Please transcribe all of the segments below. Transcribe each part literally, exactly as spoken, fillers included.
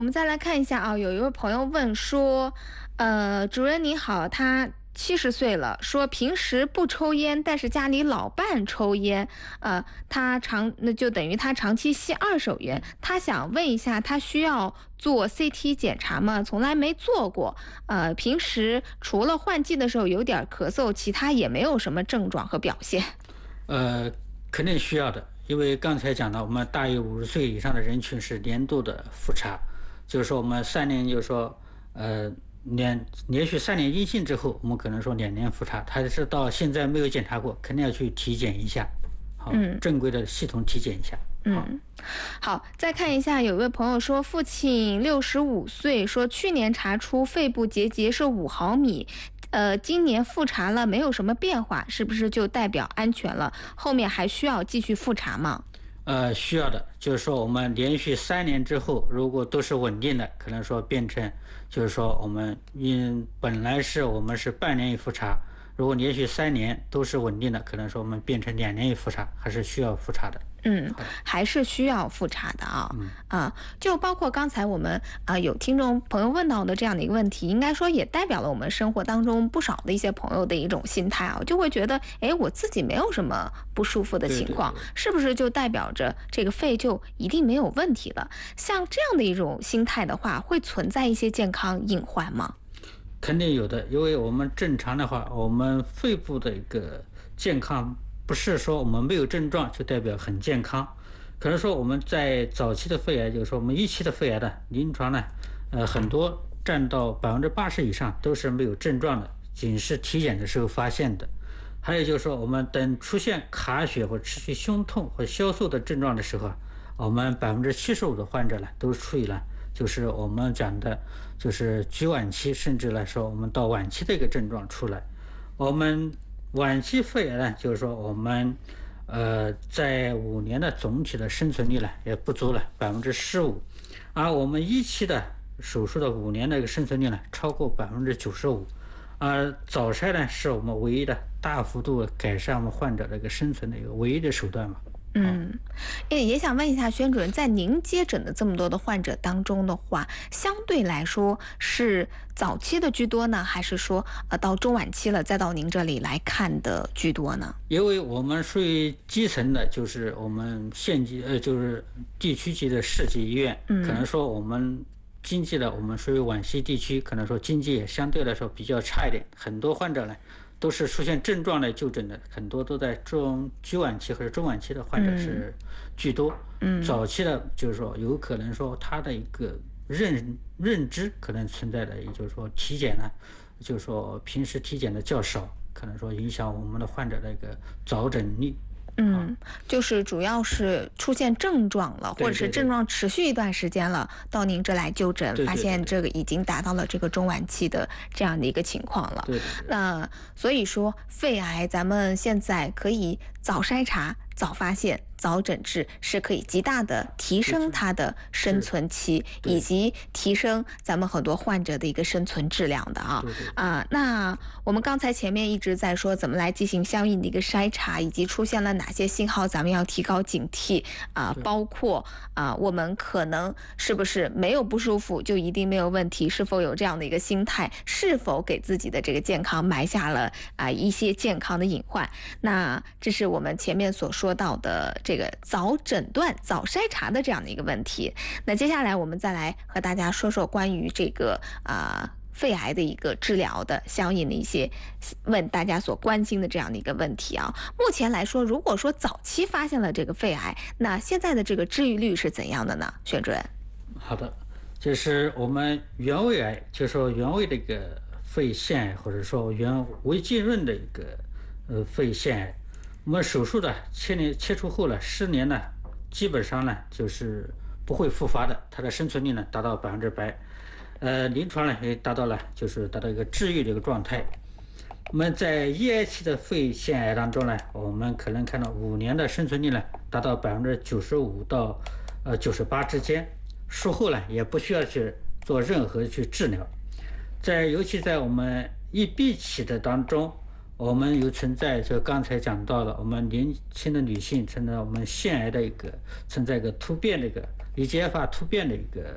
我们再来看一下啊，有一位朋友问说，呃，主任你好，他七十岁了，说平时不抽烟，但是家里老伴抽烟，呃，他长那就等于他长期吸二手烟。他想问一下，他需要做 C T 检查吗？从来没做过。呃，平时除了换季的时候有点咳嗽，其他也没有什么症状和表现。 呃，肯定需要的，因为刚才讲到，我们大于五十岁以上的人群是年度的复查，就是说我们三年，就是说，呃，连连续三年阴性之后，我们可能说两年复查，他是到现在没有检查过，肯定要去体检一下，好， 嗯， 正规的系统体检一下。 嗯，好，再看一下，有位朋友说，父亲六十五岁，说去年查出肺部结节是五毫米，呃，今年复查了，没有什么变化，是不是就代表安全了？后面还需要继续复查吗？ 呃，需要的，就是说我们连续三年之后，如果都是稳定的，可能说变成，就是说我们因本来是我们是半年一复查，如果连续三年都是稳定的，可能说我们变成两年一复查，还是需要复查的。 嗯，还是需要复查的啊。 嗯、 啊，就包括刚才我们啊、呃、有听众朋友问到的这样的一个问题，应该说也代表了我们生活当中不少的一些朋友的一种心态啊，就会觉得，哎，我自己没有什么不舒服的情况， 对对对， 是不是就代表着这个肺就一定没有问题了？像这样的一种心态的话，会存在一些健康隐患吗？ 肯定有的，因为我们正常的话，我们肺部的一个健康，不是说我们没有症状就代表很健康。可能说我们在早期的肺癌，就是说我们一期的肺癌的临床呢，呃，很多占到百分之八十以上都是没有症状的，仅是体检的时候发现的。还有就是说，我们等出现卡血或持续胸痛或消瘦的症状的时候，我们百分之七十五的患者呢都处于了就是我们讲的，就是局晚期，甚至来说我们到晚期的一个症状出来。我们晚期肺癌呢，就是说我们呃在五年的总体的生存率呢也不足了百分之十五，而我们一期的手术的五年的一个生存率呢超过百分之九十五。而早筛呢，是我们唯一的大幅度改善我们患者的一个生存的一个唯一的手段嘛。 嗯，也也想问一下宣主任，在您接诊的这么多的患者当中的话，相对来说是早期的居多呢，还是说呃到中晚期了再到您这里来看的居多呢？ 因为我们属于基层的，就是我们县级呃，就是地区级的市级医院， 嗯、 可能说我们经济的，我们属于皖西地区，可能说经济也相对来说比较差一点，很多患者呢都是出现症状来就诊的，很多都在中局晚期或者中晚期的患者是居多。 嗯， 早期的，就是说有可能说他的一个认认知可能存在的，也就是说体检呢，就是说平时体检的较少，可能说影响我们的患者的一个早诊率。 嗯，就是主要是出现症状了，或者是症状持续一段时间了，到您这来就诊，发现这个已经达到了这个中晚期的这样的一个情况了。 对对对， 那所以说，肺癌咱们现在可以早筛查、早发现、早诊治，是可以极大的提升它的生存期，以及提升咱们很多患者的一个生存质量的啊。 对对啊，那我们刚才前面一直在说怎么来进行相应的一个筛查，以及出现了哪些信号，咱们要提高警惕啊，包括啊，我们可能是不是没有不舒服就一定没有问题？是否有这样的一个心态？是否给自己的这个健康埋下了啊一些健康的隐患？那这是我们前面所说到的这个早诊断、早筛查的这样的一个问题。那接下来我们再来和大家说说关于这个啊。呃肺癌的一个治疗的相应的一些问大家所关心的这样的一个问题啊，目前来说，如果说早期发现了这个肺癌，那现在的这个治愈率是怎样的呢？宣主任， 好的，就是我们原位癌，就是说原位的一个肺腺癌，或者说原微浸润的一个呃肺腺癌，我们手术的切年切除后呢，十年呢，基本上呢就是不会复发的，它的生存率呢达到百分之百。呃，临床呢也达到了，就是达到一个治愈的一个状态。我们在一癌期的肺腺癌当中呢，我们可能看到五年的生存率呢达到百分之九十五到呃九十八之间，术后呢也不需要去做任何去治疗。在尤其在我们一 B 期的当中，我们有存在就刚才讲到了，我们年轻的女性存在我们腺癌的一个存在一个突变的一个 E G F R 突变的一个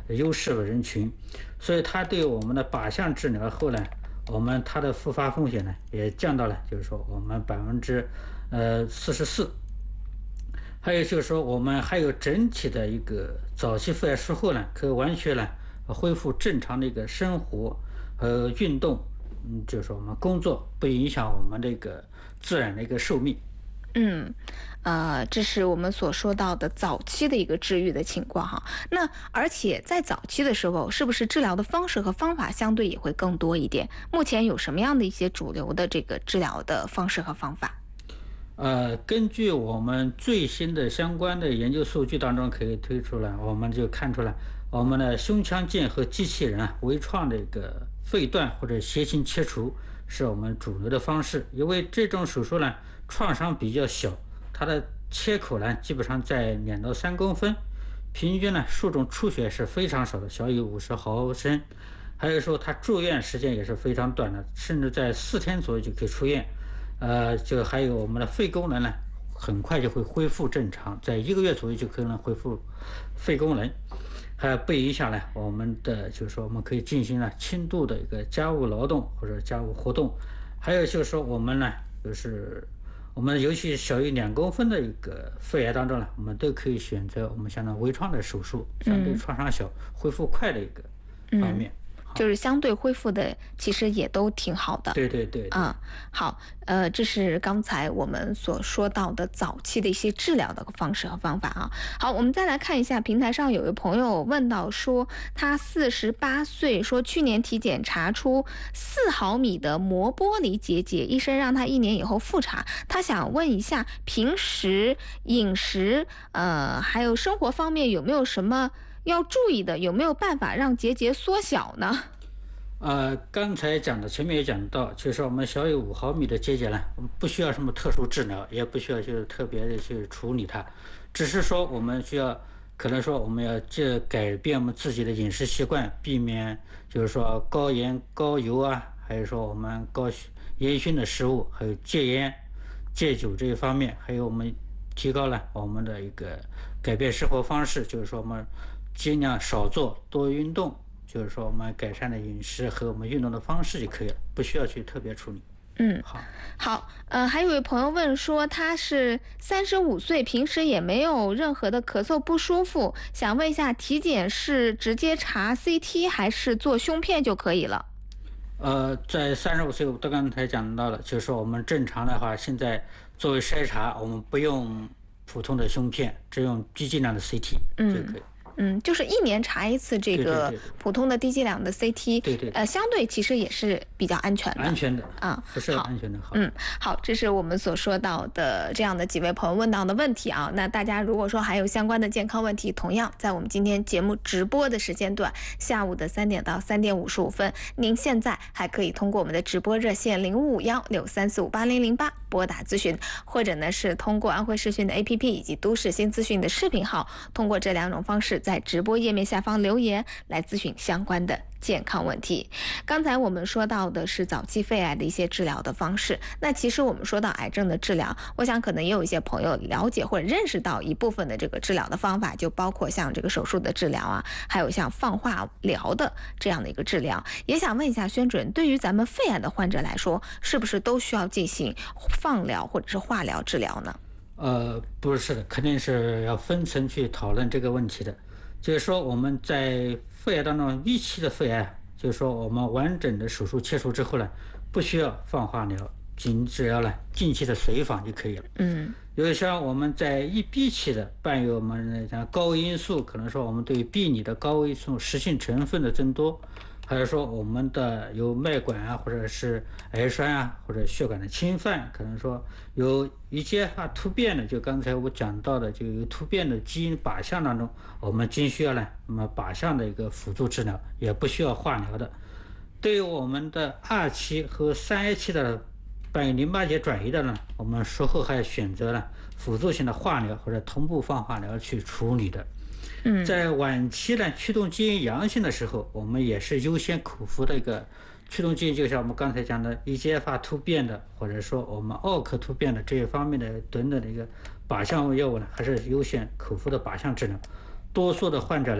优势的人群，所以它对我们的靶向治疗后呢，我们它的复发风险呢也降到了，就是说我们百分之呃四十四。还有就是说，我们还有整体的一个早期肺癌术后呢，可以完全呢恢复正常的一个生活和运动，嗯，就是说我们工作不影响我们这个自然的一个寿命。 嗯，呃，这是我们所说到的早期的一个治愈的情况哈。那而且在早期的时候，是不是治疗的方式和方法相对也会更多一点？目前有什么样的一些主流的这个治疗的方式和方法？ 呃，根据我们最新的相关的研究数据当中可以推出来，我们就看出来，我们的胸腔镜和机器人啊，微创的一个肺段或者斜形切除是我们主流的方式。因为这种手术呢，创伤比较小，它的切口呢基本上在两到三公分，平均呢术中出血是非常少的，小于五十毫升。还有说它住院时间也是非常短的，甚至在四天左右就可以出院。呃，就还有我们的肺功能呢，很快就会恢复正常，在一个月左右就可能恢复肺功能，还不影响呢我们的就是说我们可以进行了轻度的一个家务劳动或者家务活动。还有就是说我们呢，就是我们尤其小于两公分的一个肺癌当中呢，我们都可以选择我们相当微创的手术，相对创伤小、恢复快的一个方面。 嗯就是相对恢复的，其实也都挺好的。 对对对。 啊、嗯，好，呃，这是刚才我们所说到的早期的一些治疗的方式和方法啊。好，我们再来看一下平台上有位朋友问到说，他四十八岁，说去年体检查出四毫米的膜玻璃结节，医生让他一年以后复查。他想问一下，平时饮食呃还有生活方面有没有什么要注意的，有没有办法让结节缩小呢？ 呃，刚才讲的，前面也讲到，就是我们小于五毫米的结节呢，我们不需要什么特殊治疗，也不需要就是特别的去处理它，只是说我们需要，可能说我们要这改变我们自己的饮食习惯，避免就是说高盐、高油啊，还有说我们高烟熏的食物，还有戒烟、戒酒这一方面，还有我们提高了我们的一个改变生活方式，就是说我们尽量少做，多运动，就是说我们改善的饮食和我们运动的方式就可以了，不需要去特别处理。 嗯， 好， 好，呃，还有位朋友问说，他是三十五岁，平时也没有任何的咳嗽不舒服，想问一下，体检是直接查 C T 还是做胸片就可以了？ 呃，在三十五岁，我刚才讲到了，就是说我们正常的话，现在作为筛查，我们不用普通的胸片，只用低剂量的 C T 就可以。 嗯，就是一年查一次这个普通的低剂量的 C T， 对对， 呃，相对其实也是比较安全的， 安全的啊， 辐射安全的好。 嗯，好，这是我们所说到的这样的几位朋友问到的问题啊。那大家如果说还有相关的健康问题，同样在我们今天节目直播的时间段，下午的三点到三点五十五分，您现在还可以通过我们的直播热线零五五幺六三四五八零零八拨打咨询，或者呢是通过安徽视讯的 A P P 以及都市新资讯的视频号，通过这两种方式在直播页面下方留言来咨询相关的健康问题。刚才我们说到的是早期肺癌的一些治疗的方式，那其实我们说到癌症的治疗，我想可能也有一些朋友了解或者认识到一部分的这个治疗的方法，就包括像这个手术的治疗啊，还有像放化疗的这样的一个治疗。也想问一下宣主任，对于咱们肺癌的患者来说，是不是都需要进行放疗或者是化疗治疗呢？ 呃，不是的，肯定是要分层去讨论这个问题的。就是说我们在肺癌当中预期的肺癌，就是说我们完整的手术切除之后呢，不需要放化疗，仅只要呢定期的随访就可以了。 嗯， 有像我们在一 B 期的伴有我们像高危因素，可能说我们对病理的高危因素实性成分的增多，还是说我们的有脉管啊，或者是癌栓啊，或者血管的侵犯，可能说有 E G F R 突变的，就刚才我讲到的，就有突变的基因靶向当中，我们仅需要呢，那么靶向的一个辅助治疗，也不需要化疗的。对于我们的二期和三 A 期的伴有淋巴结转移的呢，我们术后还选择了辅助性的化疗或者同步放化疗去处理的。 嗯， 在晚期呢，驱动基因阳性的时候，我们也是优先口服的一个驱动基因，就像我们刚才讲的 E G F R 突变的，或者说我们奥克突变的这一方面的等等的一个靶向药物呢，还是优先口服的靶向治疗。多数的患者呢，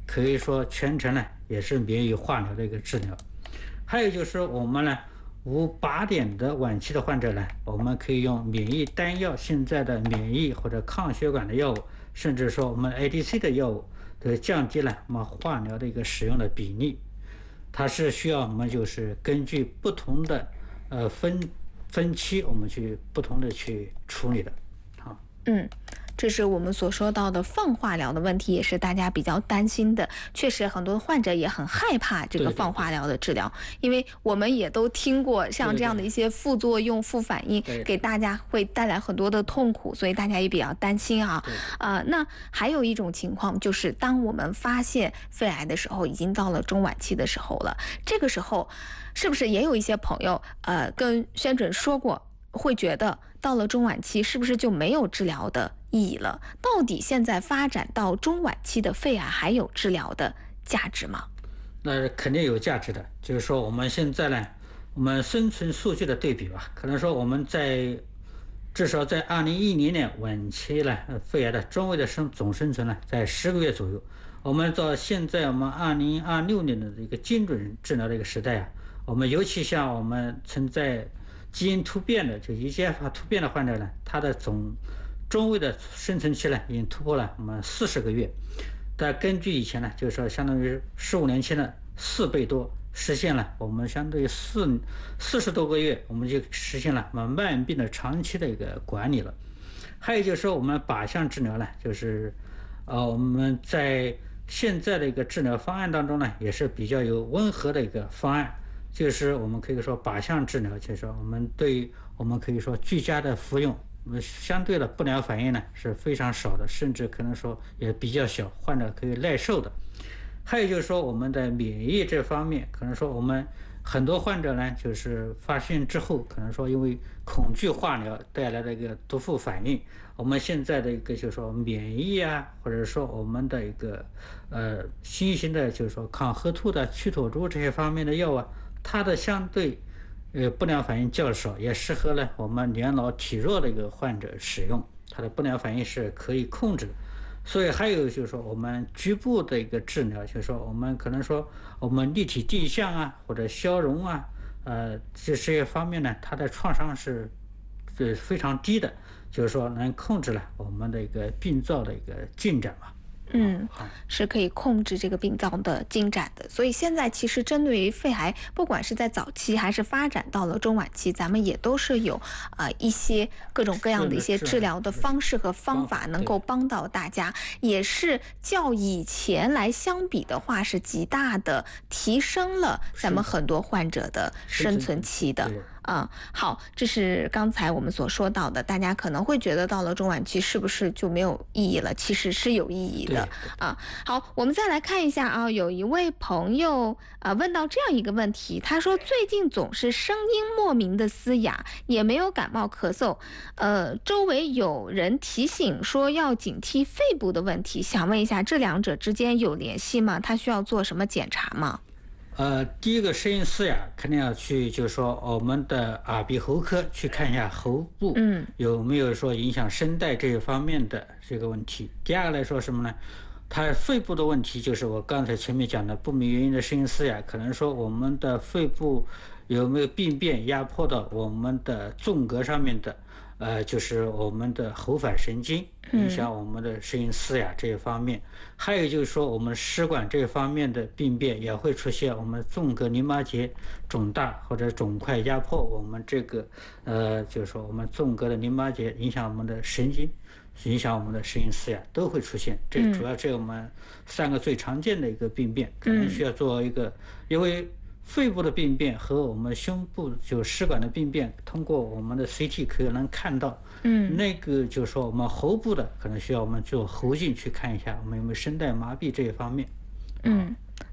可以说全程呢也是免于化疗的一个治疗。还有就是我们呢无靶点的晚期的患者呢，我们可以用免疫单药，现在的免疫或者抗血管的药物，甚至说我们 A D C 的药物，都降低了我们化疗的一个使用的比例。它是需要我们就是根据不同的呃分分期，我们去不同的去处理的。好， 嗯。这是我们所说到的放化疗的问题，也是大家比较担心的。确实，很多患者也很害怕这个放化疗的治疗，对对对，因为我们也都听过像这样的一些副作用、副反应，给大家会带来很多的痛苦，所以大家也比较担心啊。呃，那还有一种情况就是，当我们发现肺癌的时候，已经到了中晚期的时候了，这个时候是不是也有一些朋友呃跟宣准说过，会觉得到了中晚期是不是就没有治疗的意义了？到底现在发展到中晚期的肺癌还有治疗的价值吗？ 那肯定有价值的。就是说我们现在呢，我们生存数据的对比吧，可能说我们在至少在二零一零年晚期呢，肺癌的中位的生总生存呢在十个月左右。我们到现在我们二零二六年的一个精准治疗的一个时代啊，我们尤其像我们存在基因突变的，就 E G F R 突变的患者呢，他的总中位的生存期呢已经突破了我们四十个月。但根据以前呢，就是说相当于十五年前的四倍多，实现了我们相对于四四十多个月，我们就实现了我们慢病的长期的一个管理了。还有就是说我们靶向治疗呢，就是呃我们在现在的一个治疗方案当中呢，也是比较有温和的一个方案。就是我们可以说靶向治疗，就是说我们对我们可以说居家的服用，我们相对的不良反应呢是非常少的，甚至可能说也比较小，患者可以耐受的。还有就是说我们的免疫这方面，可能说我们很多患者呢，就是发现之后，可能说因为恐惧化疗带来的一个毒副反应，我们现在的一个就是说免疫啊，或者说我们的一个呃新型的就是说抗H two的去妥珠这些方面的药啊，它的相对呃不良反应较少，也适合呢我们年老体弱的一个患者使用，它的不良反应是可以控制的。所以还有就是说我们局部的一个治疗，就是说我们可能说我们立体定向啊，或者消融啊，呃这些方面呢，它的创伤是是非常低的，就是说能控制了我们的一个病灶的一个进展嘛。 嗯，是可以控制这个病灶的进展的。所以现在其实针对于肺癌，不管是在早期还是发展到了中晚期，咱们也都是有呃一些各种各样的一些治疗的方式和方法，能够帮到大家，也是较以前来相比的话，是极大的提升了咱们很多患者的生存期的。啊、嗯，好，这是刚才我们所说到的，大家可能会觉得到了中晚期是不是就没有意义了？其实是有意义的啊。好，我们再来看一下啊，有一位朋友啊问到这样一个问题，他说最近总是声音莫名的嘶哑，也没有感冒咳嗽，呃，周围有人提醒说要警惕肺部的问题，想问一下这两者之间有联系吗？他需要做什么检查吗？ 呃，第一个声音嘶哑，肯定要去，就是说我们的耳鼻喉科去看一下喉部，嗯，有没有说影响声带这一方面的这个问题。第二个来说什么呢？它肺部的问题，就是我刚才前面讲的不明原因的声音嘶哑，可能说我们的肺部有没有病变压迫到我们的纵隔上面的。呃，就是我们的喉返神经影响我们的声音嘶哑这一方面，嗯、还有就是说我们食管这一方面的病变也会出现我们纵隔淋巴结肿大或者肿块压迫我们这个呃，就是说我们纵隔的淋巴结影响我们的神经，影响我们的声音嘶哑都会出现。这主要是我们三个最常见的一个病变，可能需要做一个，因为。肺部的病变和我们胸部就食管的病变，通过我们的 C T 可以能看到。嗯，那个就是说我们喉部的可能需要我们做喉镜去看一下，我们有没有声带麻痹这一方面。 嗯，那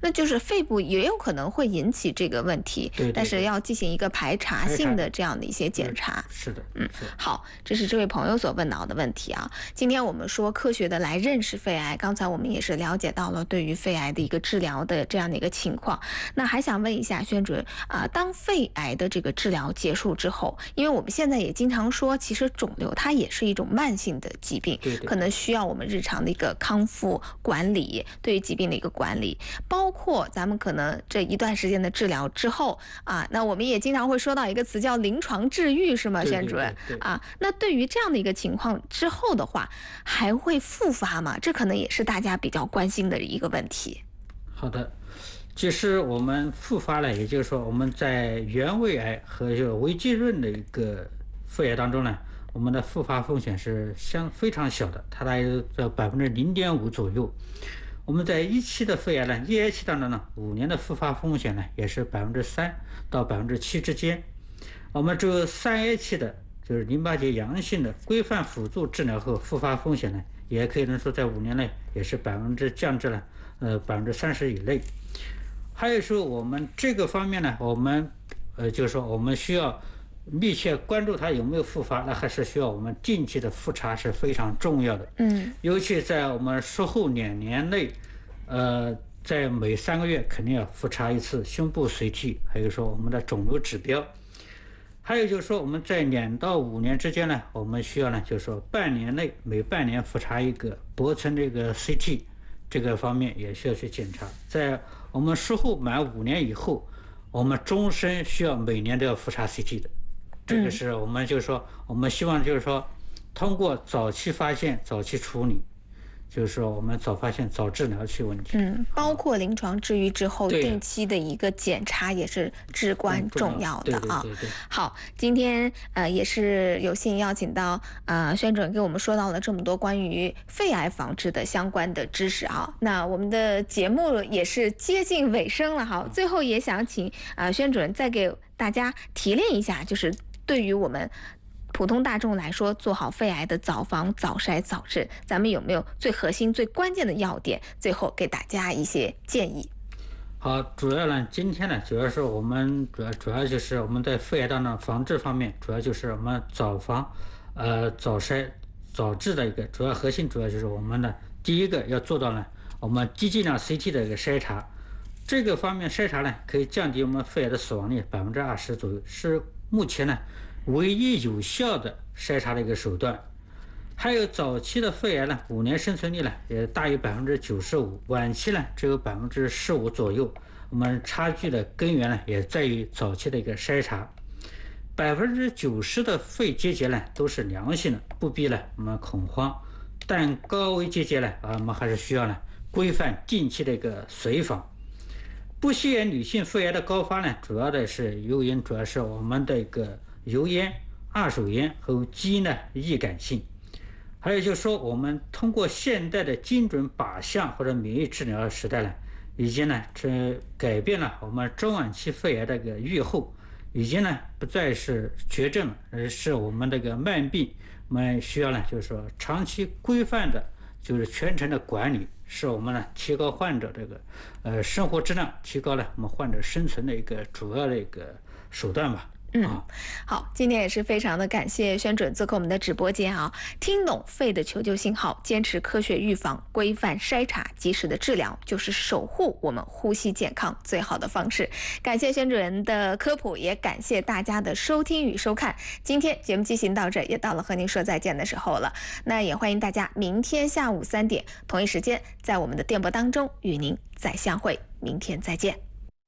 那就是肺部也有可能会引起这个问题， 对对对， 但是要进行一个排查性的这样的一些检查。 是的， 嗯，好，这是这位朋友所问到的问题啊。今天我们说科学的来认识肺癌，刚才我们也是了解到了对于肺癌的一个治疗的这样的一个情况。那还想问一下宣主任啊，当肺癌的这个治疗结束之后，因为我们现在也经常说，其实肿瘤它也是一种慢性的疾病， 对对， 可能需要我们日常的一个康复管理，对于疾病的一个管理，包括咱们可能这一段时间的治疗之后啊，那我们也经常会说到一个词叫临床治愈，是吗，宣主任？啊，那对于这样的一个情况之后的话，还会复发吗？这可能也是大家比较关心的一个问题。 好的，其实我们复发了，也就是说我们在原位癌和这个微浸润的一个肺癌当中呢，我们的复发风险是相非常小的，它大约在百分之零点五左右。我们在一期的肺癌呢，一癌期当中呢，五年的复发风险呢，也是百分之三到百分之七之间。我们只有三癌期的，就是淋巴结阳性的规范辅助治疗后复发风险呢，也可以能说在五年内也是百分之降至了呃百分之三十以内。还有说我们这个方面呢，我们呃就是说我们需要密切关注它有没有复发，那还是需要我们定期的复查是非常重要的。 嗯， 尤其在我们术后两年内，呃，在每三个月肯定要复查一次胸部 C T， 还有说我们的肿瘤指标。还有就是说我们在两到五年之间呢，我们需要呢就是说半年内每半年复查一个脖层这个 C T， 这个方面也需要去检查。在我们术后满五年以后，我们终身需要每年都要复查 C T 的。这个是我们就是说，我们希望就是说，通过早期发现、早期处理，就是说我们早发现、早治疗去问题。 嗯，包括临床治愈之后， 对定期的一个检查也是至关重要的啊。 对对对对。 好，今天呃也是有幸邀请到呃宣主任给我们说到了这么多关于肺癌防治的相关的知识啊。那我们的节目也是接近尾声了哈，最后也想请啊、呃、宣主任再给大家提炼一下，就是对于我们普通大众来说，做好肺癌的早防、早筛、早治，咱们有没有最核心、最关键的要点？最后给大家一些建议。 好，主要呢，今天呢，主要是我们主要主要就是我们在肺癌当中防治方面，主要就是我们早防、呃早筛、早治的一个主要核心，主要就是我们的第一个要做到呢，我们低剂量 C T 的一个筛查，这个方面筛查呢，可以降低我们肺癌的死亡率百分之二十左右，是目前呢唯一有效的筛查的一个手段。还有早期的肺癌呢，五年生存率呢也大于百分之九十五，晚期呢只有百分之十五左右。我们差距的根源呢，也在于早期的一个筛查。百分之九十的肺结节呢都是良性的，不必呢我们恐慌。但高危结节呢，啊，我们还是需要呢规范定期的一个随访。不吸烟女性肺癌的高发呢，主要的是由于主要是我们的一个油烟、二手烟和基因的易感性。还有就是说，我们通过现代的精准靶向或者免疫治疗时代呢，已经呢这改变了我们中晚期肺癌的一个预后，已经呢不再是绝症了，而是我们这个慢病。我们需要呢就是说长期规范的，就是全程的管理，使我们呢提高患者这个呃生活质量，提高了我们患者生存的一个主要的一个手段吧。 嗯，好，今天也是非常的感谢宣准做客我们的直播间啊，听懂肺的求救信号，坚持科学预防、规范筛查、及时的治疗，就是守护我们呼吸健康最好的方式。感谢宣主任的科普，也感谢大家的收听与收看。今天节目进行到这，也到了和您说再见的时候了。那也欢迎大家明天下午三点同一时间，在我们的电波当中与您再相会。明天再见。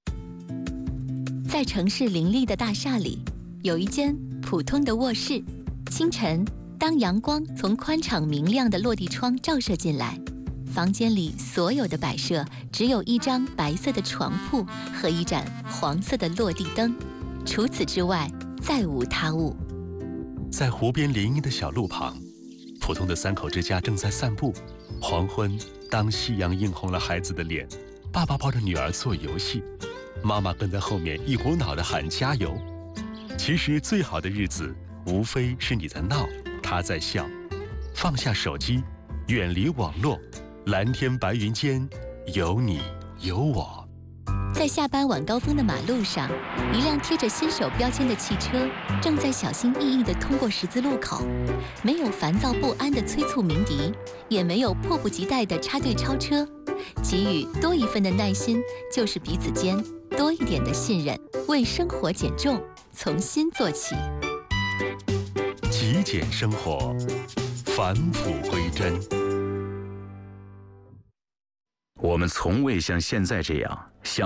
在城市林立的大厦里，有一间普通的卧室。清晨，当阳光从宽敞明亮的落地窗照射进来，房间里所有的摆设只有一张白色的床铺和一盏黄色的落地灯，除此之外再无他物。 在湖边林荫的小路旁，普通的三口之家正在散步。黄昏，当夕阳映红了孩子的脸，爸爸抱着女儿做游戏，妈妈跟在后面一股脑地喊加油。其实最好的日子，无非是你在闹，他在笑。放下手机，远离网络，蓝天白云间，有你有我。 在下班晚高峰的马路上，一辆贴着新手标签的汽车正在小心翼翼地通过十字路口，没有烦躁不安的催促鸣笛，也没有迫不及待的插队超车，给予多一份的耐心，就是彼此间多一点的信任。为生活减重，从新做起。 极简生活，返璞归真。 我们从未像现在这样向